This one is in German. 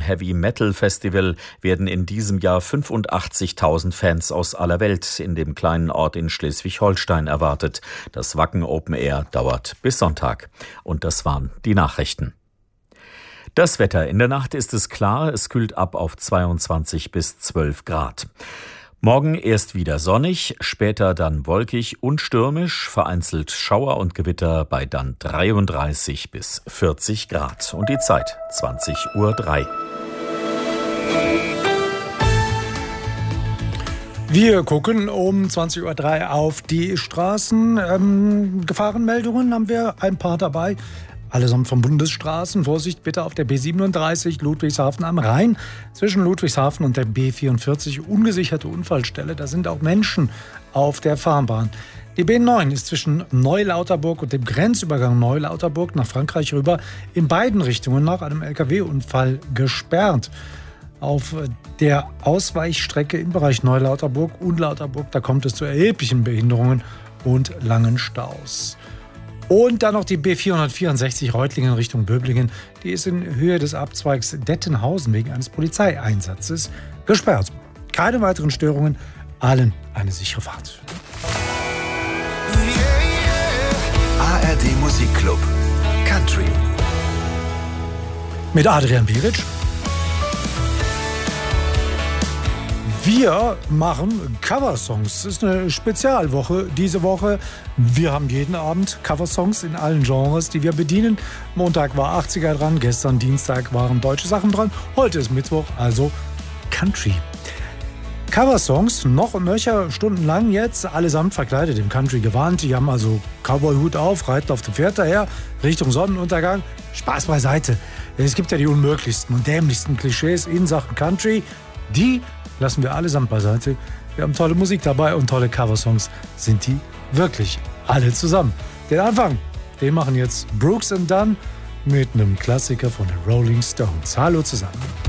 Heavy Metal Festival werden in diesem Jahr 85.000 Fans aus aller Welt in dem kleinen Ort in Schleswig-Holstein erwartet. Das Wacken Open Air dauert bis Sonntag. Und das waren die Nachrichten. Das Wetter. In der Nacht ist es klar, es kühlt ab auf 22 bis 12 Grad. Morgen erst wieder sonnig, später dann wolkig und stürmisch, vereinzelt Schauer und Gewitter bei dann 33 bis 40 Grad. Und die Zeit 20:03 Uhr. Wir gucken um 20:03 Uhr auf die Straßen. Gefahrenmeldungen haben wir ein paar dabei. Allesamt von Bundesstraßen. Vorsicht bitte auf der B37 Ludwigshafen am Rhein. Zwischen Ludwigshafen und der B44 ungesicherte Unfallstelle. Da sind auch Menschen auf der Fahrbahn. Die B9 ist zwischen Neulauterburg und dem Grenzübergang Neulauterburg nach Frankreich rüber in beiden Richtungen nach einem LKW-Unfall gesperrt. Auf der Ausweichstrecke im Bereich Neulauterburg und Lauterburg, da kommt es zu erheblichen Behinderungen und langen Staus. Und dann noch die B464 Reutlingen Richtung Böblingen. Die ist in Höhe des Abzweigs Dettenhausen wegen eines Polizeieinsatzes gesperrt. Keine weiteren Störungen, allen eine sichere Fahrt. ARD Musikclub Country Mit Adrian Biric. Wir machen Coversongs. Es ist eine Spezialwoche diese Woche. Wir haben jeden Abend Coversongs in allen Genres, die wir bedienen. Montag war 80er dran, gestern Dienstag waren deutsche Sachen dran. Heute ist Mittwoch, also Country. Coversongs, noch und nöcher, stundenlang jetzt, allesamt verkleidet im Country gewarnt. Die haben also Cowboy-Hut auf, reiten auf dem Pferd daher, Richtung Sonnenuntergang. Spaß beiseite. Es gibt ja die unmöglichsten und dämlichsten Klischees in Sachen Country. Die lassen wir allesamt beiseite. Wir haben tolle Musik dabei und tolle Coversongs. Sind die wirklich alle zusammen? Den Anfang, den machen jetzt Brooks and Dunn mit einem Klassiker von den Rolling Stones. Hallo zusammen.